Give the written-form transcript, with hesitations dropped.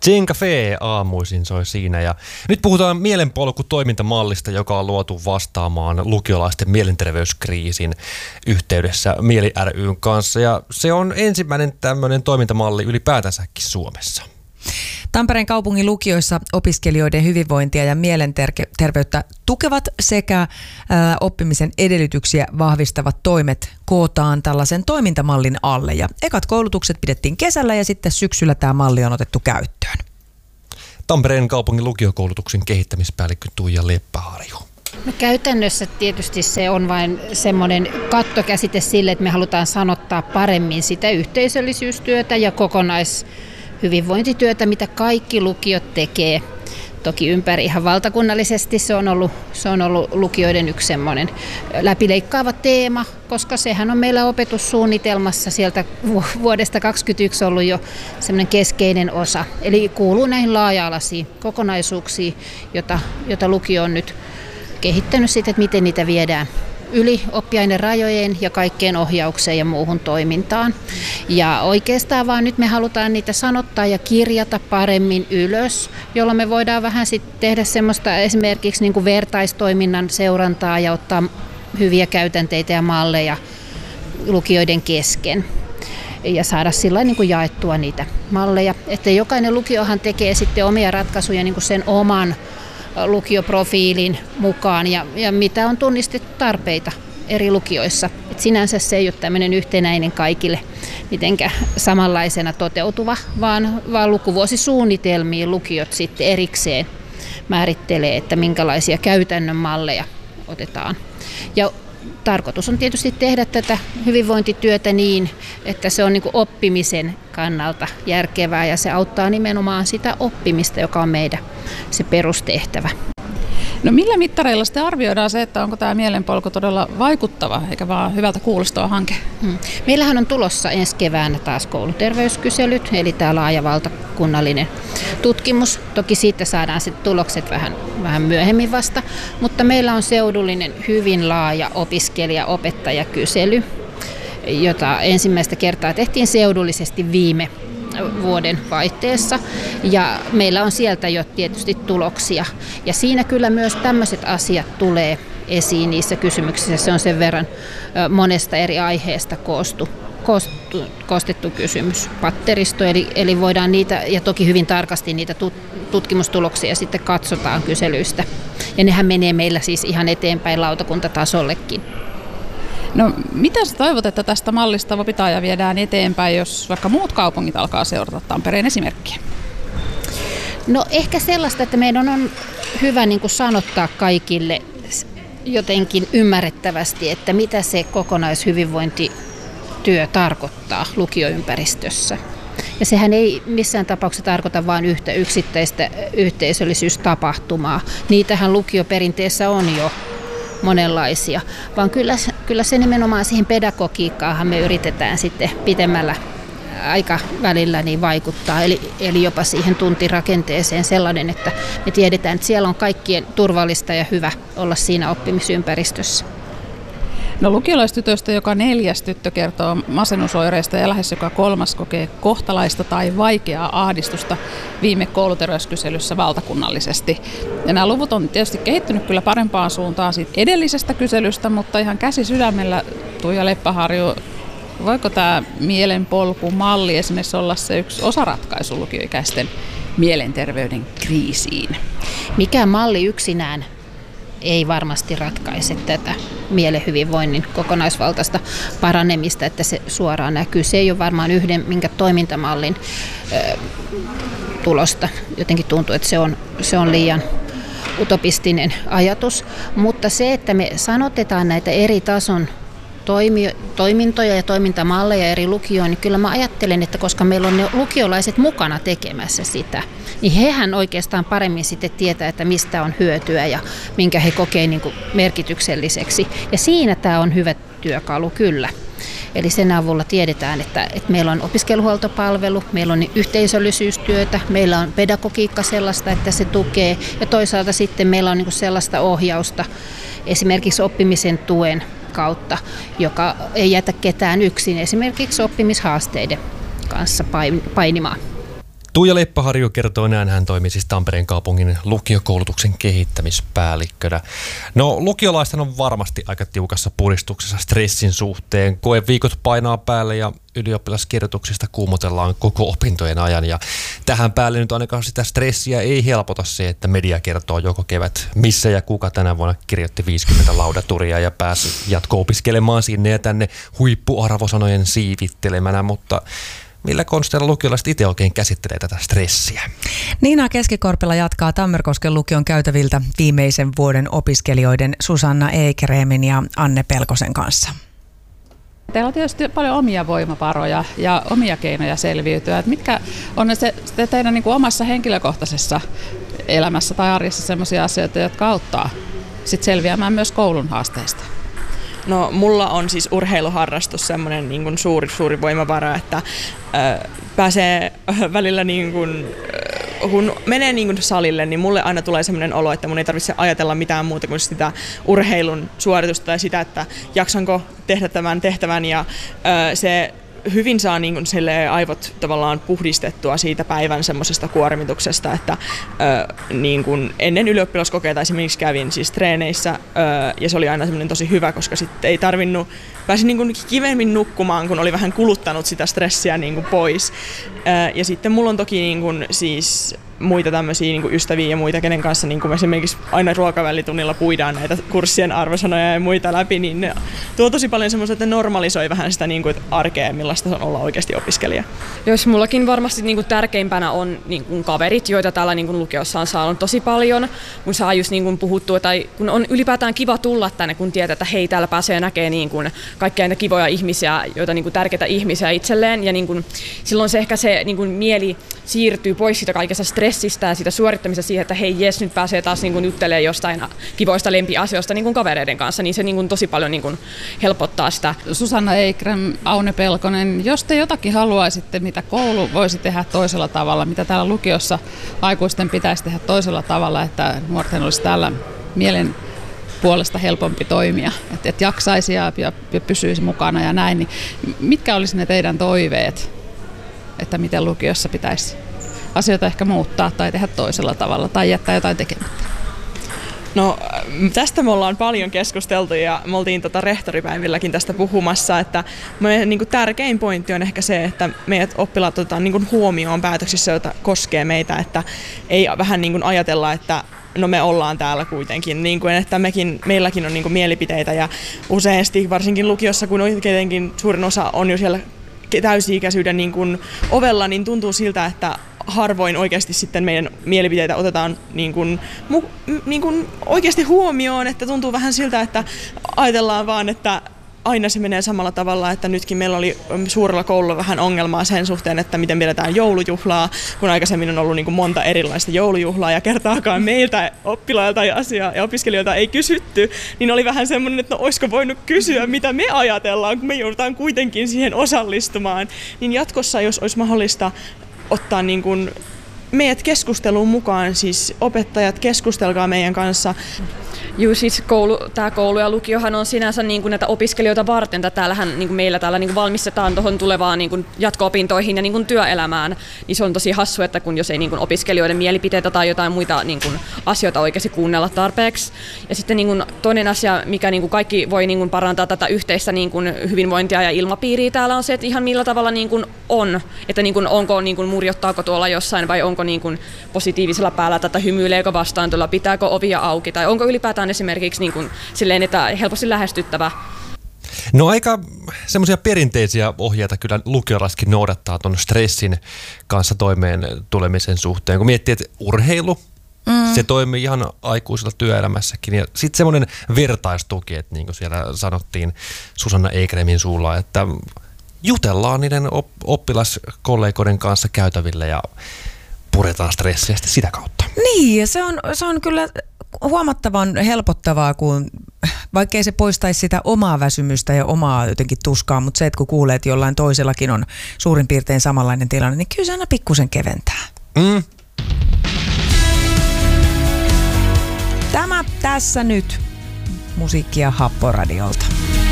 Zen-Cafe aamuisin soi siinä ja nyt puhutaan mielenpolkutoimintamallista, joka on luotu vastaamaan lukiolaisten mielenterveyskriisin yhteydessä Mieli ry:n kanssa ja se on ensimmäinen tämmöinen toimintamalli ylipäätänsäkin Suomessa. Tampereen kaupungin lukioissa opiskelijoiden hyvinvointia ja mielenterveyttä tukevat sekä oppimisen edellytyksiä vahvistavat toimet kootaan tällaisen toimintamallin alle. Ja ekat koulutukset pidettiin kesällä ja sitten syksyllä tämä malli on otettu käyttöön. Tampereen kaupungin lukiokoulutuksen kehittämispäällikkö Tuija Leppäharju. No käytännössä tietysti se on vain semmoinen kattokäsite sille, että me halutaan sanottaa paremmin sitä yhteisöllisyystyötä ja kokonaishyvinvointityötä, mitä kaikki lukiot tekee. Toki ympäri ihan valtakunnallisesti se on ollut lukioiden yksi semmoinen läpileikkaava teema, koska sehän on meillä opetussuunnitelmassa sieltä vuodesta 2021 ollut jo semmoinen keskeinen osa. Eli kuuluu näihin laaja-alaisiin kokonaisuuksiin, jota lukio on nyt kehittänyt sitten, että miten niitä viedään yli oppiainerajojen ja kaikkeen ohjaukseen ja muuhun toimintaan. Ja oikeastaan vaan nyt me halutaan niitä sanottaa ja kirjata paremmin ylös, jolloin me voidaan vähän sitten tehdä semmoista esimerkiksi niin kuin vertaistoiminnan seurantaa ja ottaa hyviä käytänteitä ja malleja lukioiden kesken ja saada sillä niin kuin jaettua niitä malleja. Että jokainen lukiohan tekee sitten omia ratkaisuja niin kuin sen oman lukioprofiilin mukaan ja mitä on tunnistettu tarpeita eri lukioissa. Et sinänsä se ei ole tämmöinen yhtenäinen kaikille mitenkä samanlaisena toteutuva, vaan lukuvuosisuunnitelmiin lukiot sitten erikseen määrittelee, että minkälaisia käytännön malleja otetaan. Ja tarkoitus on tietysti tehdä tätä hyvinvointityötä niin, että se on niin kuin oppimisen kannalta järkevää ja se auttaa nimenomaan sitä oppimista, joka on meidän se perustehtävä. No millä mittareilla sitten arvioidaan se, että onko tämä mielenpolku todella vaikuttava eikä vaan hyvältä kuulostava hanke? Meillähän on tulossa ensi keväänä taas kouluterveyskyselyt, eli tämä laaja valtakunnallinen tutkimus. Toki siitä saadaan sitten tulokset vähän myöhemmin vasta, mutta meillä on seudullinen hyvin laaja opiskelija-opettajakysely, jota ensimmäistä kertaa tehtiin seudullisesti viime vuoden vaihteessa ja meillä on sieltä jo tietysti tuloksia ja siinä kyllä myös tämmöiset asiat tulee esiin niissä kysymyksissä. Se on sen verran monesta eri aiheesta koostettu kysymys, patteristo, eli voidaan niitä ja toki hyvin tarkasti niitä tutkimustuloksia sitten katsotaan kyselyistä ja nehän menee meillä siis ihan eteenpäin lautakuntatasollekin. No mitä sä toivot, että tästä mallista opitaan ja viedään eteenpäin, jos vaikka muut kaupungit alkaa seurata Tampereen esimerkkiä? No ehkä sellaista, että meidän on hyvä niin kuin sanottaa kaikille jotenkin ymmärrettävästi, että mitä se kokonaishyvinvointityö tarkoittaa lukioympäristössä. Ja sehän ei missään tapauksessa tarkoita vain yhtä yksittäistä yhteisöllisyystapahtumaa. Niitähän lukioperinteessä on jo monenlaisia, vaan kyllä se nimenomaan siihen pedagogiikkaahan me yritetään sitten pitemmällä aikavälillä niin vaikuttaa, eli jopa siihen tuntirakenteeseen sellainen, että me tiedetään, että siellä on kaikkien turvallista ja hyvä olla siinä oppimisympäristössä. No lukiolaistytöistä joka 4. tyttö kertoo masennusoireista ja lähes joka 3. kokee kohtalaista tai vaikeaa ahdistusta viime kouluterveyskyselyssä valtakunnallisesti. Ja nämä luvut on tietysti kehittynyt kyllä parempaan suuntaan siitä edellisestä kyselystä, mutta ihan käsi sydämellä, Tuija Leppäharju, voiko tämä mielenpolkumalli esimerkiksi olla se yksi osaratkaisu lukioikäisten mielenterveyden kriisiin? Mikään malli yksinään ei varmasti ratkaise tätä mielen hyvinvoinnin kokonaisvaltaista paranemista, että se suoraan näkyy. Se ei ole varmaan yhden minkä toimintamallin tulosta. Jotenkin tuntuu, että se on liian utopistinen ajatus, mutta se, että me sanotetaan näitä eri tason toimintoja ja toimintamalleja eri lukioon, niin kyllä mä ajattelen, että koska meillä on ne lukiolaiset mukana tekemässä sitä, niin hehän oikeastaan paremmin sitten tietää, että mistä on hyötyä ja minkä he kokee niin kuin merkitykselliseksi. Ja siinä tämä on hyvä työkalu kyllä. Eli sen avulla tiedetään, että meillä on opiskeluhuoltopalvelu, meillä on yhteisöllisyystyötä, meillä on pedagogiikka sellaista, että se tukee ja toisaalta sitten meillä on niin kuin sellaista ohjausta esimerkiksi oppimisen tuen kautta, joka ei jätä ketään yksin esimerkiksi oppimishaasteiden kanssa painimaan. Tuija Leppäharju kertoo näin, hän toimii siis Tampereen kaupungin lukiokoulutuksen kehittämispäällikkönä. No lukiolaista on varmasti aika tiukassa puristuksessa stressin suhteen. Koeviikot painaa päälle ja ylioppilaskirjoituksista kuumotellaan koko opintojen ajan. Ja tähän päälle nyt ainakaan sitä stressiä ei helpota se, että media kertoo joko kevät missä ja kuka tänä vuonna kirjoitti 50 laudaturia ja pääsi jatko-opiskelemaan sinne ja tänne huippuarvosanojen siivittelemänä, mutta millä konsteilla lukiolaiset itse oikein käsittelee tätä stressiä? Niina Keskikorpela jatkaa Tammerkosken lukion käytäviltä viimeisen vuoden opiskelijoiden Susanna Eikreemin ja Anne Pelkosen kanssa. Teillä on tietysti paljon omia voimavaroja ja omia keinoja selviytyä. Mitkä on ne teidän niin kuin omassa henkilökohtaisessa elämässä tai arjessa sellaisia asioita, jotka auttaa sit selviämään myös koulun haasteista? No mulla on siis urheiluharrastus semmoinen niin kuin suuri voimavara, että pääsee välillä niin kuin, kun menee niin kuin salille, niin mulle aina tulee semmoinen olo, että mun ei tarvitse ajatella mitään muuta kuin sitä urheilun suoritusta tai sitä, että jaksanko tehdä tämän tehtävän ja se hyvin saa niin kuin aivot tavallaan puhdistettua siitä päivän semmoisesta kuormituksesta, että niin kuin ennen ylioppilaskokeita esimerkiksi kävin siis treeneissä ja se oli aina semmoinen tosi hyvä, koska sitten ei pääsin niin kuin kivemmin nukkumaan, kun oli vähän kuluttanut sitä stressiä niin kuin pois. Ja sitten mulla on toki niin kuin siis muita tämmöisiä niin kuin ystäviä ja muita, kenen kanssa niin kuin esimerkiksi aina ruokavälitunnilla puidaan näitä kurssien arvosanoja ja muita läpi, niin ne tuo tosi paljon semmoista, että normalisoi vähän sitä niin kuin arkea, millaista on olla oikeasti opiskelija. Jos mullakin varmasti niin kuin tärkeimpänä on niin kuin kaverit, joita täällä niin kuin lukiossa on saanut tosi paljon, kun saa just niin kuin puhuttua, tai kun on ylipäätään kiva tulla tänne, kun tietää, että hei, täällä pääsee näkemään niin kuin kaikkia näitä kivoja ihmisiä, joita niin kuin tärkeitä ihmisiä itselleen, ja niin kuin, silloin se ehkä se niin kuin mieli siirtyy pois siitä kaikesta stressistä ja siitä suorittamisesta siihen, että hei jes, nyt pääsee taas niin kuin juttelemaan jostain kivoista lempiasioista niin kuin kavereiden kanssa, niin se niin kuin tosi paljon niin kuin helpottaa sitä. Susanna Eikrem, Aune Pelkonen, jos te jotakin haluaisitte, mitä koulu voisi tehdä toisella tavalla, mitä täällä lukiossa aikuisten pitäisi tehdä toisella tavalla, että nuorten olisi täällä mielen puolesta helpompi toimia, että jaksaisi ja pysyisi mukana ja näin, niin mitkä olisi ne teidän toiveet, että miten lukiossa pitäisi asioita ehkä muuttaa tai tehdä toisella tavalla tai jättää jotain tekemättä? No tästä me ollaan paljon keskusteltu ja me oltiin rehtoripäivilläkin tästä puhumassa, että meidän niin kuin tärkein pointti on ehkä se, että meidät oppilaat otetaan niin kuin huomioon päätöksissä, joita koskee meitä, että ei vähän niin kuin ajatella, että no me ollaan täällä kuitenkin, niin kuin, että meilläkin on niin kuin mielipiteitä ja useasti varsinkin lukiossa, kun oikeinkin suurin osa on jo siellä täysi-ikäisyyden niin kuin ovella, niin tuntuu siltä, että harvoin oikeasti sitten meidän mielipiteitä otetaan niin kuin oikeasti huomioon, että tuntuu vähän siltä, että ajatellaan vaan, että aina se menee samalla tavalla, että nytkin meillä oli suurella koululla vähän ongelmaa sen suhteen, että miten pidetään joulujuhlaa, kun aikaisemmin on ollut niin kuin monta erilaista joulujuhlaa ja kertaakaan meiltä oppilailta ja opiskelijoilta ei kysytty, niin oli vähän semmoinen, että no olisiko voinut kysyä, mitä me ajatellaan, kun me joudutaan kuitenkin siihen osallistumaan, niin jatkossa, jos olisi mahdollista ottaa niin kuin meidät keskusteluun mukaan, siis opettajat, keskustelkaa meidän kanssa. Juu, siis tämä koulu ja lukiohan on sinänsä niin kuin näitä opiskelijoita varten, että täällähän niin kuin meillä täällä niin kuin valmistetaan tuohon tulevaan niin kuin jatko-opintoihin ja niin kuin työelämään, niin se on tosi hassu, että jos ei niin kuin opiskelijoiden mielipiteitä tai jotain muita niin kuin asioita oikeasti kuunnella tarpeeksi. Ja sitten niin kuin toinen asia, mikä niin kuin kaikki voi niin kuin parantaa tätä yhteistä niin kuin hyvinvointia ja ilmapiiriä täällä on se, että ihan millä tavalla niin kuin on, että niin kuin onko niin kuin murjottaako tuolla jossain vai onko niin kuin positiivisella päällä tätä hymyileekö vastaan tuolla, pitääkö ovia auki tai onko ylipäätään esimerkiksi niin kuin silleen, että helposti lähestyttävä. No aika semmoisia perinteisiä ohjeita kyllä lukiolaiskin noudattaa tuon stressin kanssa toimeen tulemisen suhteen. Kun miettii, että urheilu, se toimii ihan aikuisilla työelämässäkin. Ja sitten semmoinen vertaistuki, että niin kuin siellä sanottiin Susanna Eikremin suulla, että jutellaan niiden oppilaskollegoiden kanssa käytävillä ja puretaan stressiä sitä kautta. Niin, ja se on kyllä huomattavan helpottavaa, kun vaikkei se poistaisi sitä omaa väsymystä ja omaa jotenkin tuskaa, mutta se, että kun kuulee, että jollain toisellakin on suurin piirtein samanlainen tilanne, niin kyllä se aina pikkusen keventää. Tämä tässä nyt musiikkia Happoradiolta.